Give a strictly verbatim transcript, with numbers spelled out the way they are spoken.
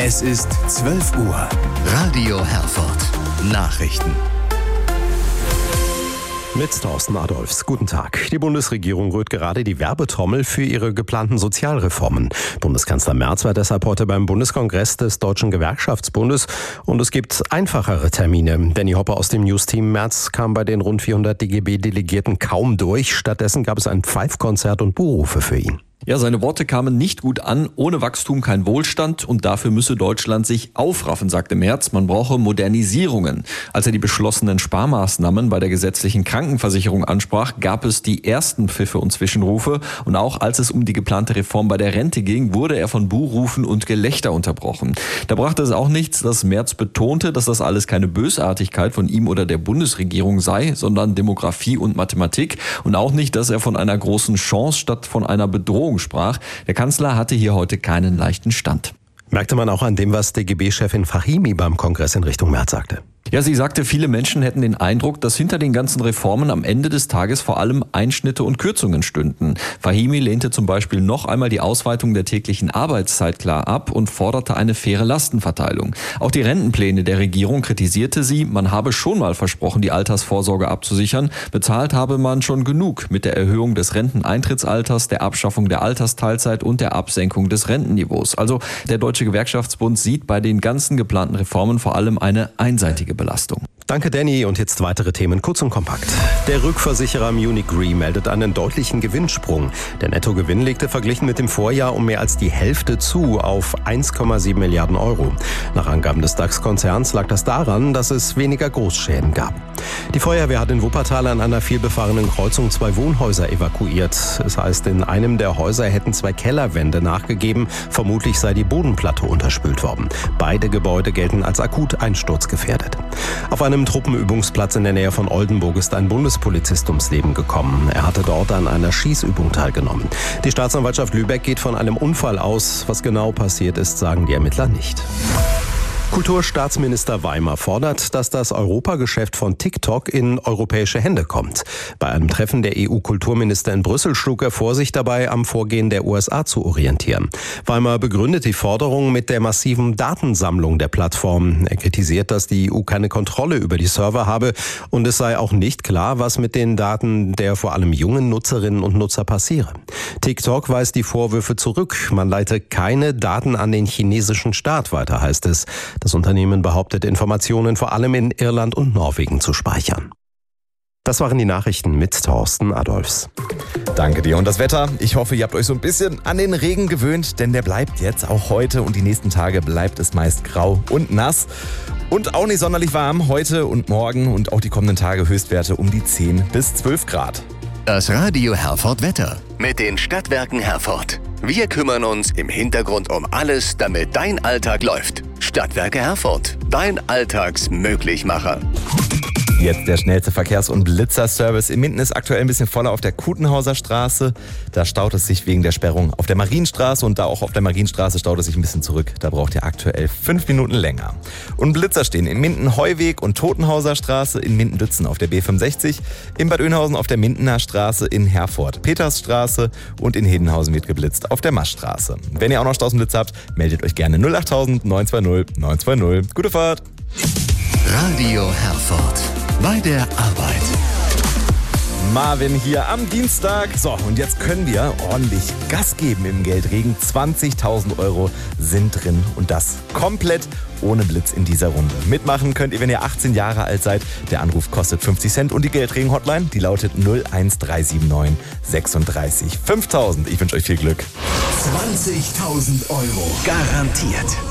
Es ist zwölf Uhr. Radio Herford. Nachrichten. Mit Thorsten Adolfs. Guten Tag. Die Bundesregierung rührt gerade die Werbetrommel für ihre geplanten Sozialreformen. Bundeskanzler Merz war deshalb heute beim Bundeskongress des Deutschen Gewerkschaftsbundes und es gibt einfachere Termine. Danny Hopper aus dem News-Team. Merz kam bei den rund vierhundert D G B-Delegierten kaum durch. Stattdessen gab es ein Pfeifkonzert und Buhrufe für ihn. Ja, seine Worte kamen nicht gut an. Ohne Wachstum kein Wohlstand und dafür müsse Deutschland sich aufraffen, sagte Merz. Man brauche Modernisierungen. Als er die beschlossenen Sparmaßnahmen bei der gesetzlichen Krankenversicherung ansprach, gab es die ersten Pfiffe und Zwischenrufe. Und auch als es um die geplante Reform bei der Rente ging, wurde er von Buhrufen und Gelächter unterbrochen. Da brachte es auch nichts, dass Merz betonte, dass das alles keine Bösartigkeit von ihm oder der Bundesregierung sei, sondern Demografie und Mathematik. Und auch nicht, dass er von einer großen Chance statt von einer Bedrohung sprach. Der Kanzler hatte hier heute keinen leichten Stand. Merkte man auch an dem, was D G B-Chefin Fahimi beim Kongress in Richtung Merz sagte. Ja, sie sagte, viele Menschen hätten den Eindruck, dass hinter den ganzen Reformen am Ende des Tages vor allem Einschnitte und Kürzungen stünden. Fahimi lehnte zum Beispiel noch einmal die Ausweitung der täglichen Arbeitszeit klar ab und forderte eine faire Lastenverteilung. Auch die Rentenpläne der Regierung kritisierte sie. Man habe schon mal versprochen, die Altersvorsorge abzusichern. Bezahlt habe man schon genug mit der Erhöhung des Renteneintrittsalters, der Abschaffung der Altersteilzeit und der Absenkung des Rentenniveaus. Also der Deutsche Gewerkschaftsbund sieht bei den ganzen geplanten Reformen vor allem eine einseitige Belastung. Danke, Danny. Und jetzt weitere Themen kurz und kompakt. Der Rückversicherer Munich Re meldet einen deutlichen Gewinnsprung. Der Nettogewinn legte verglichen mit dem Vorjahr um mehr als die Hälfte zu auf eins Komma sieben Milliarden Euro. Nach Angaben des DAX-Konzerns lag das daran, dass es weniger Großschäden gab. Die Feuerwehr hat in Wuppertal an einer vielbefahrenen Kreuzung zwei Wohnhäuser evakuiert. Es heißt, in einem der Häuser hätten zwei Kellerwände nachgegeben. Vermutlich sei die Bodenplatte unterspült worden. Beide Gebäude gelten als akut einsturzgefährdet. Auf einem Truppenübungsplatz in der Nähe von Oldenburg ist ein Bundespolizist ums Leben gekommen. Er hatte dort an einer Schießübung teilgenommen. Die Staatsanwaltschaft Lübeck geht von einem Unfall aus. Was genau passiert ist, sagen die Ermittler nicht. Kulturstaatsminister Weimer fordert, dass das Europageschäft von TikTok in europäische Hände kommt. Bei einem Treffen der E U-Kulturminister in Brüssel schlug er vor, sich dabei am Vorgehen der U S A zu orientieren. Weimer begründet die Forderung mit der massiven Datensammlung der Plattform. Er kritisiert, dass die E U keine Kontrolle über die Server habe und es sei auch nicht klar, was mit den Daten der vor allem jungen Nutzerinnen und Nutzer passiere. TikTok weist die Vorwürfe zurück. Man leite keine Daten an den chinesischen Staat weiter, heißt es. Das Unternehmen behauptet, Informationen vor allem in Irland und Norwegen zu speichern. Das waren die Nachrichten mit Thorsten Adolfs. Danke dir. Und das Wetter? Ich hoffe, ihr habt euch so ein bisschen an den Regen gewöhnt, denn der bleibt jetzt. Auch heute und die nächsten Tage bleibt es meist grau und nass. Und auch nicht sonderlich warm. Heute und morgen und auch die kommenden Tage Höchstwerte um die zehn bis zwölf Grad. Das Radio Herford Wetter mit den Stadtwerken Herford. Wir kümmern uns im Hintergrund um alles, damit dein Alltag läuft. Stadtwerke Herford, dein Alltagsmöglichmacher. Jetzt der schnellste Verkehrs- und Blitzerservice. In Minden ist aktuell ein bisschen voller auf der Kutenhauser Straße. Da staut es sich wegen der Sperrung auf der Marienstraße und da auch auf der Marienstraße staut es sich ein bisschen zurück. Da braucht ihr aktuell fünf Minuten länger. Und Blitzer stehen in Minden Heuweg und Totenhauser Straße, in Minden-Dützen auf der B fünfundsechzig, in Bad Oeynhausen auf der Mindener Straße, in Herford Petersstraße und in Hedenhausen wird geblitzt auf der Maschstraße. Wenn ihr auch noch Straßenblitz habt, meldet euch gerne null acht tausend neun zwei null neun zwei null. Gute Fahrt! Radio Herford. Bei der Arbeit. Marvin hier am Dienstag. So, und jetzt können wir ordentlich Gas geben im Geldregen. zwanzigtausend Euro sind drin und das komplett ohne Blitz in dieser Runde. Mitmachen könnt ihr, wenn ihr achtzehn Jahre alt seid. Der Anruf kostet fünfzig Cent und die Geldregen-Hotline, die lautet null eins drei sieben neun sechsunddreißig fünftausend. Ich wünsche euch viel Glück. zwanzigtausend Euro. Garantiert.